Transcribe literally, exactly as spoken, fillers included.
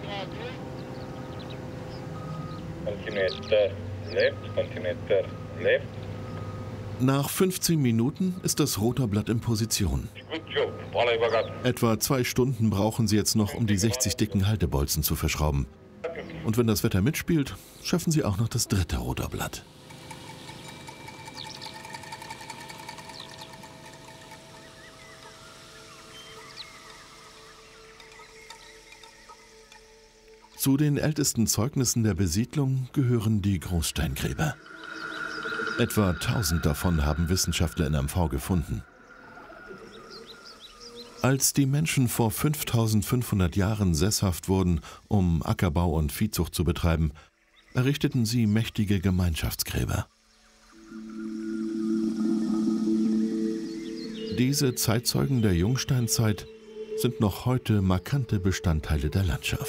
Continuator left, continuator left. Nach fünfzehn Minuten ist das Rotorblatt in Position. Good job. Pala übergab. Etwa zwei Stunden brauchen sie jetzt noch, um die sechzig dicken Haltebolzen zu verschrauben. Und wenn das Wetter mitspielt, schaffen sie auch noch das dritte Rotorblatt. Zu den ältesten Zeugnissen der Besiedlung gehören die Großsteingräber. Etwa tausend davon haben Wissenschaftler in M V gefunden. Als die Menschen vor fünftausendfünfhundert Jahren sesshaft wurden, um Ackerbau und Viehzucht zu betreiben, errichteten sie mächtige Gemeinschaftsgräber. Diese Zeitzeugen der Jungsteinzeit sind noch heute markante Bestandteile der Landschaft.